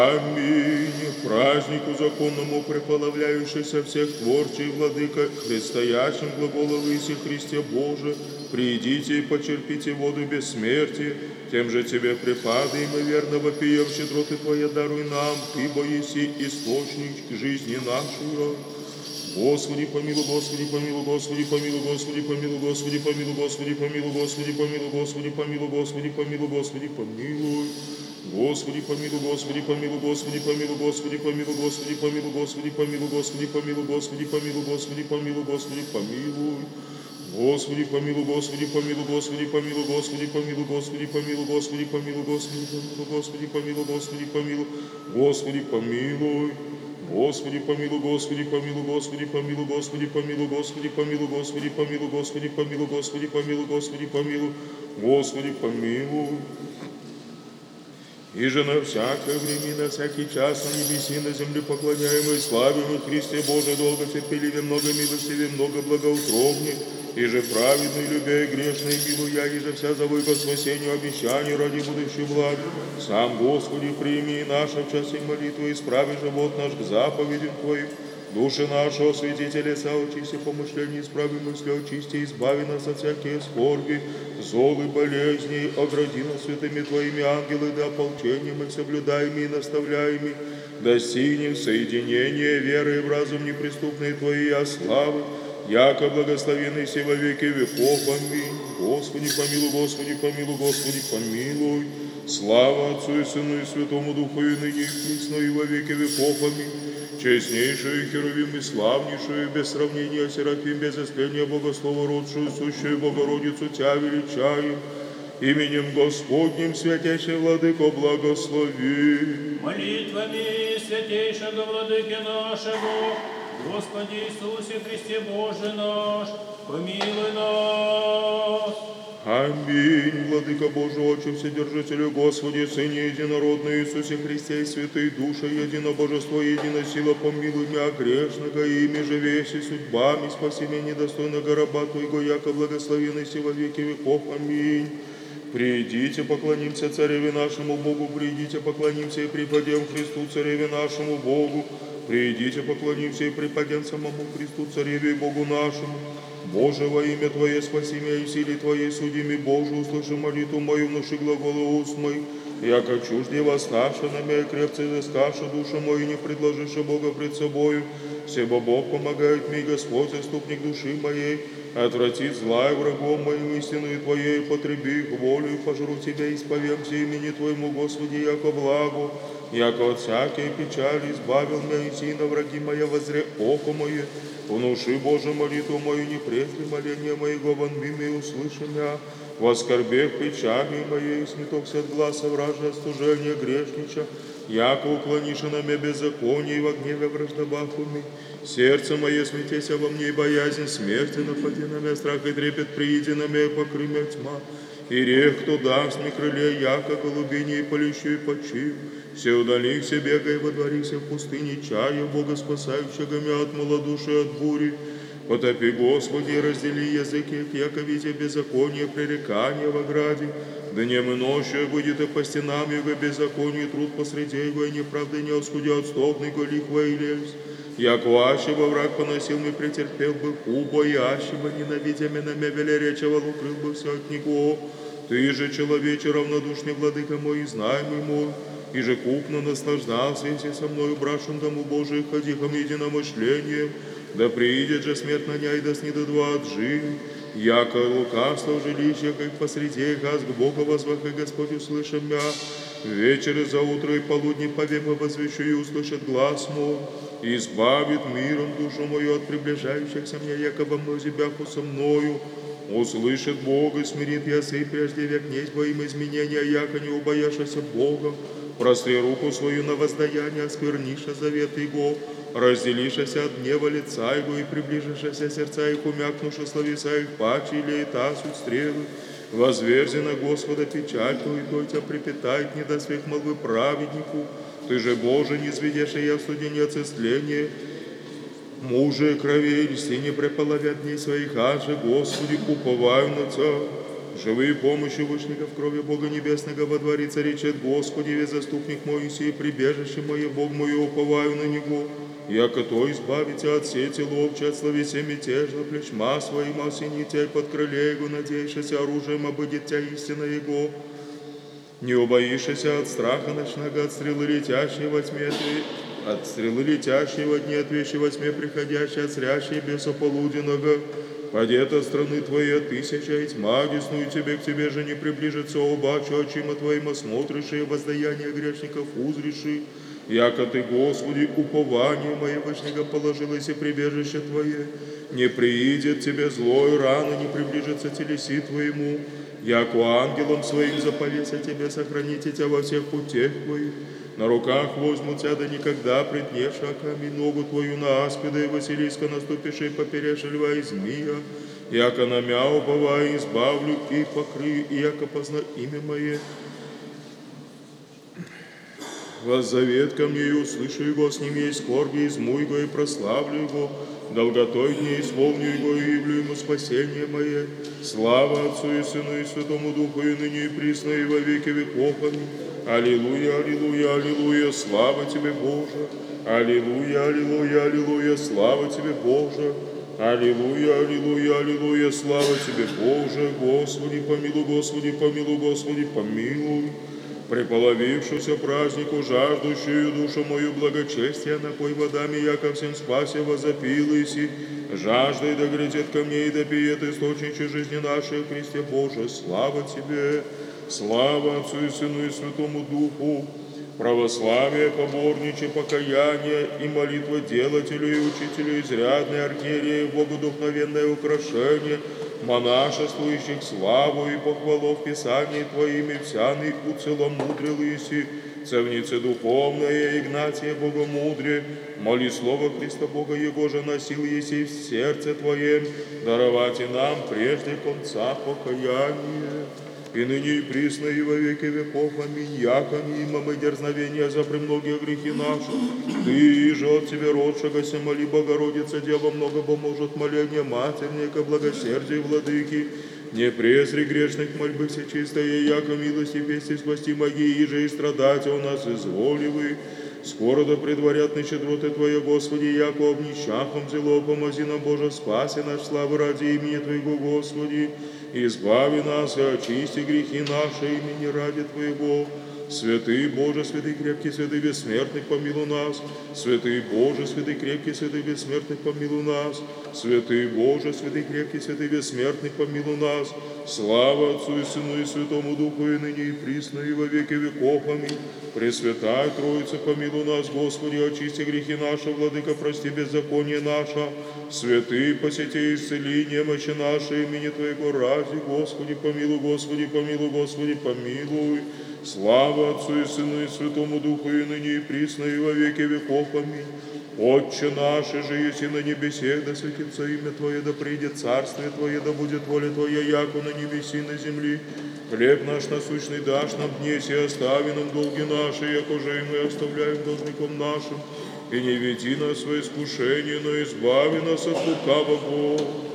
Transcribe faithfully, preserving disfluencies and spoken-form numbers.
Аминь. Празднику законному преполовляющийся всех творчий владыка, предстоящим глагола Иси Христе Боже, придите и почерпите воду бессмертия, тем же Тебе припады, и мы верно вопием щедроты Твоя даруй нам, Ибо еси источник жизни нашей. Господи, помилуй, Господи, помилуй, Господи, помилуй, Господи, помилуй, Господи, помилуй, Господи, помилуй, Господи, помилуй, Господи, помилуй, Господи, помилуй, Господи, помилуй. Господи, помилуй, Господи, помилуй, Господи, помилуй, Господи, помилуй, Господи, помилуй, Господи, помилуй, Господи, помилуй, Господи, помилуй, Господи, помилуй, Господи, помилуй. Господи, помилуй, Господи, помилуй, Господи, помилуй, Господи, помилуй, Господи, помилуй, Господи, помилуй, Господи, помилуй, Господи, помилуй, Господи, помилуй, Господи, помилуй. Господи, помилуй, Господи, помилуй, Господи, помилуй, Господи, помилуй, Господи, помилуй, Господи, помилуй, Господи, помилуй, Господи, помилуй, Господи, помилуй, Господи, помилуй. И же на всякое время, на всякий час, на небеси, на земле поклоняемой, славимый Христе Боже, долго терпеливе, много милостиве, много благоутробне, и же праведный, любя и грешный, милуя, и же вся зовой ко спасению обещаний ради будущей благ. Сам, Господи, прими наши в часе молитвы, исправи живот наш к заповедям Твоим. Души нашего святителя, соочисти помышления, исправи мысли, очисти, избави нас от всякие скорби, зол и болезней, огради нас святыми Твоими ангелы, да ополчением их соблюдаеми и наставляеми, достигнем соединения веры в разум неприступной Твоей, а славы, яко благословенный се во веки веков. Аминь. Господи, помилуй, Господи, помилуй, Господи, помилуй. Слава Отцу и Сыну и Святому Духу, и ныне, и присно, и во веки веков. Аминь. Честнейшую Херувим и славнейшую, без сравнения Серафим, без истления Богослова, родшую, сущую Богородицу Тя величаем, именем Господним, святейший Владыко, благослови. Молитвами святейшего Владыки нашего, Господи Иисусе Христе Боже наш, помилуй нас. Аминь. Владыка Божий, Отче Вседержителю, Господи, Сыне Единородный Иисусе Христе и Святые Души, едино Божество, едино сила, помилуй меня грешного, и ими же весь и судьбами спаси меня недостойного раба Твоего, яко благословенный си во веки веков. Аминь. Придите, поклонимся Цареве нашему Богу, придите, поклонимся и припадем Христу, Цареве нашему Богу, придите, поклонимся и припадем самому Христу, Цареве и Богу нашему. Боже, во имя Твое спаси меня и в силе Твоей судими, Боже, услыши молитву мою, внуши глаголы уст моих, яко чужде восставши на меня, крепце изыскавши душу мою, не предложишь Бога пред собою, себо Бог помогает мне, Господь, заступник души моей, отвратит зла и врагом моим истину и Твоей, потреби их волю, и пожру Тебя, исповемся имени Твоему, Господи, яко благо, яко от всякой печали избавил меня, и сина враги моя возре око мое. Внуши, Боже, молитву мою, не презри моления моего, вонми и услыши меня, воскорбев печали моей, сметокся от гласа вражьего остужения грешнича, яко уклонишь на меня беззаконие, и во гневе враждобах уми. Сердце мое смятеся во мне, и боязнь смерти напади на меня, страх и трепет прииди на меня, и покры меня тьма. И рех, кто даст мне крыле, яко голубине, и полещу, и почив. Все удалихся, бегай, водворися в пустыне, чая Бога спасающего меня от малодушия, от бури. Потопи, Господи, раздели языки, яко видя беззаконие, пререкание в ограде. Днем и ночью будет и по стенам его беззаконие, труд посреди его, и неправды не оскудят, столбный лихва и лезь. Яко ащего враг поносил мне, претерпел бы хубо, и ащего, ненавидя меня, меня велеречего, укрыл бы все от него. Ты же, человече, равнодушный владыка мой, знаемый мой, и же купно наслаждался, если со мною брашем дому Божий, ходихом единомышлением, да приидет же смерть на ня, и да снидадва отжив. Яко лукавство в жилище, как посреди, хаз к Богу возвах, и Господь услышим мя. Вечер и заутро и полудни повема возвещу, и услышит глаз мой, и избавит миром душу мою от приближающихся мне, яко во мной зебяху со мною. Услышит Бог и смирит ясы, и прежде век несть во имя изменения, яко не убояшася Бога. Простри руку свою на воздаяние, оскверниша завет Его, разделишася от гнева лица Его, и приближишася сердца их, умякнувши словеса их, паче или и тасут стрелы. Возверзи на Господа печаль Твою, и Той Тебя припитает, не даст век молвы праведнику. Ты же, Боже, не сведешь и я в суде не отцестление. Мужа и крови, льсти не преполовят дней своих, аже, Господи, уповаю на Тебя. живые помощи вышника в крови Бога Небесного во дворице речет: Господи, весь заступник мой, сей прибежище мое, Бог мой, уповаю на Него. Яко то избавите от сети ловче, от словесе мятежно, плечма своим осените, под крыле Его надеешься, оружием обыдет тебя истина Его. Не убоишься от страха ночного, от стрелы летящей во тьме, от стрелы летящей во дне, от вещи во тьме приходящей, от зрящей беса полуденного. Падет от страны Твоей тысяча, и тьма десную Тебе, к Тебе же не приближится, обаче очима Твоим осмотришь, и воздаяние грешников узришь. Яко Ты, Господи, упование мое вышнего положилось и прибежище Твое, не приидет Тебе злой, рано не приближится телеси Твоему. Яко ангелом своим заповеся Тебе, сохраните Тебя во всех путях Твоих. На руках возьмут Тебя, да никогда притнешь, а камень ногу Твою на аспида и Василиска наступишь, и поперешь льва и змея. Яко на мя уповаю, избавлю и покрою, и яко позна имя Мое. Воззовет ко мне, и услышу Его, с ним есть скорби, изму Его, и прославлю Его. Долготой дней исполню Его, и явлю Ему спасение Мое. Слава Отцу и Сыну и Святому Духу, и ныне и присно, и во веки веков. Аминь. Аллилуйя, аллилуйя, аллилуйя, слава Тебе, Боже. Аллилуйя, аллилуйя, аллилуйя, слава Тебе, Боже. Аллилуйя, аллилуйя, аллилуйя, слава Тебе, Боже. Господи, помилуй, Господи, помилуй, Господи, помилуй. Преполовившуюся празднику, жаждущую душу мою благочестия, напой водами, яко всем спасе возопил иси. Жаждой да грядет ко мне, и да пиет источниче жизни нашей, Христе Боже, слава Тебе. Слава Отцу и Сыну и Святому Духу, православие, поборниче, покаяние и молитва делателю и учителю, изрядной архиереи, богодухновенное украшение, монашествующих славу и похвалу в Писании Твоими, всяный уцеломудрил иси, цевнице духовное, Игнатие Богомудрие, моли слово Христа Бога Его же носил еси в сердце Твоем, даровать и нам прежде конца покаяния. И ныне и присно, и во веки веков. Аминь. Яко мимо мы дерзновения за премногие грехи наши. Ты же от Тебе родшегося, моли Богородица, Дева много поможет моление Матерь, ко благосердию Владыки. Не презри грешных мольбы все чистые, яко милости пести спасти моей, и же и страдать у нас изволивы. Скоро да предварят нечедроты Твоя, Господи, яко обнищахом зело, помози нам, Боже, спаси наш славы ради имени Твоего, Господи. Избави нас и очисти грехи наши имени ради Твоего. Святый Боже, святый крепкий, святый бессмертный, помилуй нас. Святый Боже, святый крепкий, святый бессмертный, помилуй нас. Святый Боже, святый крепкий, святый бессмертный, помилуй нас. Слава Отцу и Сыну и Святому Духу, и ныне и присно, и во веки веков. Аминь. Пресвятая Троица, помилуй нас, Господи, очисти грехи наши, Владыка, прости беззаконие наше. Святый, посети исцели немощи наши, имени Твоего ради, Господи, помилуй, Господи, помилуй, Господи, помилуй. Слава Отцу и Сыну и Святому Духу, и ныне и присно, и во веки веков. Аминь. Отче наш, же еси на небесе, да светится имя Твое, да придет царствие Твое, да будет воля Твоя, яко на небеси и на земли. Хлеб наш насущный дашь нам днесь, и остави нам долги наши, яко же и мы оставляем должником нашим. И не веди нас в искушение, но избави нас от лукавого.